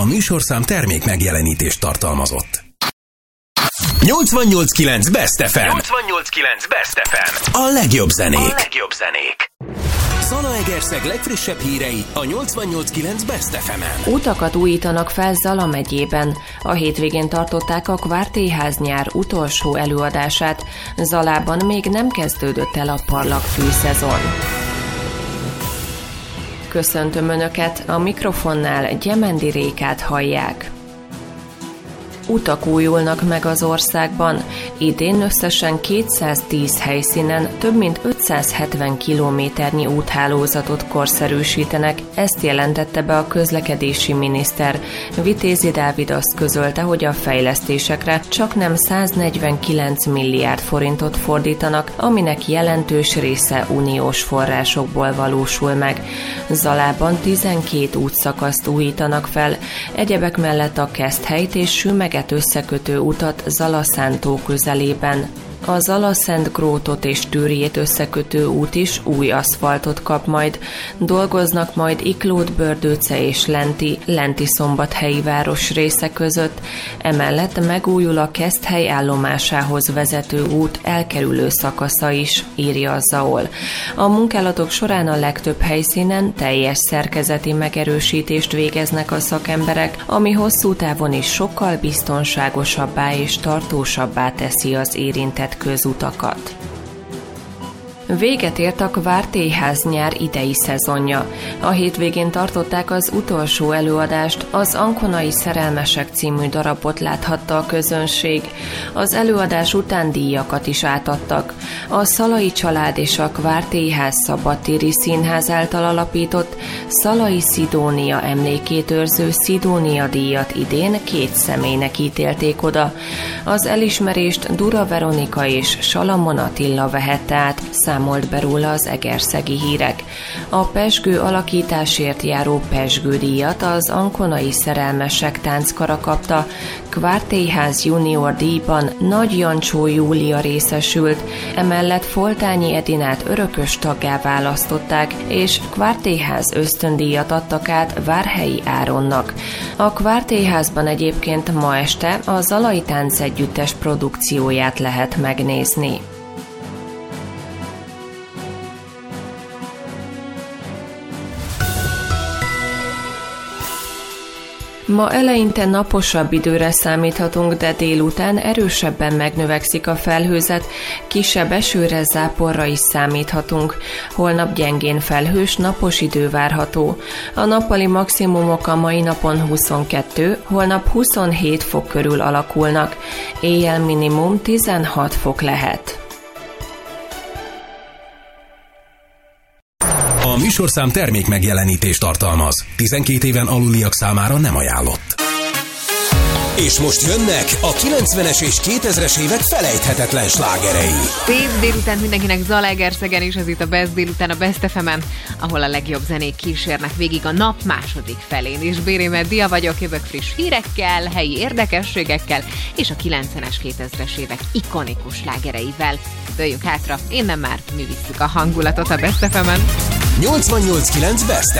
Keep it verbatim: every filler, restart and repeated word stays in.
műsorszám termék megjelenítést tartalmazott. nyolcvannyolc kilenc Best ef em. nyolcvannyolc kilenc Best ef em. A legjobb zenék. A legjobb zenék. Zalaegerszeg legfrissebb hírei a nyolcvannyolc kilenc Best ef emen. Utakat újítanak fel Zala megyében. A hétvégén tartották a Kvártélyház nyár utolsó előadását. Zalában még nem kezdődött el a parlagfű szezon. Köszöntöm Önöket, a mikrofonnál Gyemendi Rékát hallják. Utak újulnak meg az országban. Idén összesen kétszáztíz helyszínen több mint ötszázhetven kilométernyi úthálózatot korszerűsítenek. Ezt jelentette be a közlekedési miniszter. Vitézi Dávid azt közölte, hogy a fejlesztésekre csaknem száznegyvenkilenc milliárd forintot fordítanak, aminek jelentős része uniós forrásokból valósul meg. Zalában tizenkét útszakaszt újítanak fel, egyebek mellett a Keszthelyt és Sümeg összekötő utat Zala-Szántó közelében. A Zala-Szentgrótot és Tűrjét összekötő út is új aszfaltot kap majd. Dolgoznak majd Iklót, Bördőce és Lenti, Lenti-Szombathelyi városrésze között. Emellett megújul a Keszthely állomásához vezető út elkerülő szakasza is, írja a Zaol. A munkálatok során a legtöbb helyszínen teljes szerkezeti megerősítést végeznek a szakemberek, ami hosszú távon is sokkal biztonságosabbá és tartósabbá teszi az érintett közutakat. Véget ért a Kvártélyház nyár idei szezonja. A hétvégén tartották az utolsó előadást, az Ankonai Szerelmesek című darabot láthatta a közönség. Az előadás után díjakat is átadtak. A Szalai család és a Kvártélyház Szabadtéri Színház által alapított Szalai Szidónia emlékét őrző Szidónia díjat idén két személynek ítélték oda. Az elismerést Dura Veronika és Salamon Attila vehette át, számolt be róla az Egerszegi Hírek. A pezsgő alakításért járó pezsgődíjat az Ankonai Szerelmesek tánckara kapta. Kvártélyház junior díjban Nagy Jancsó Júlia részesült, emellett Foltányi Edinát örökös taggá választották, és Kvártélyház ösztöndíjat adtak át Várhelyi Áronnak. A Kvártélyházban egyébként ma este a Zalai Táncegyüttes produkcióját lehet megnézni. Ma eleinte naposabb időre számíthatunk, de délután erősebben megnövekszik a felhőzet, kisebb esőre, záporra is számíthatunk. Holnap gyengén felhős, napos idő várható. A nappali maximumok a mai napon huszonkettő, holnap huszonhét fok körül alakulnak. Éjjel minimum tizenhat fok lehet. A műsorszám termék megjelenítést tartalmaz. tizenkét éven aluliak számára nem ajánlott. És most jönnek a kilencvenes és kétezres évek felejthetetlen slágerei. Szép délután mindenkinek Zalaegerszegen is, ez itt a Best délután a Best ef emen, ahol a legjobb zenék kísérnek végig a nap második felén. És Bérémet Dia vagyok, jövök friss hírekkel, helyi érdekességekkel és a kilencvenes, kétezres évek ikonikus slágereivel. Dőljünk hátra, innen már mi visszük a hangulatot a Best ef emen. nyolcvannyolc kilenc Best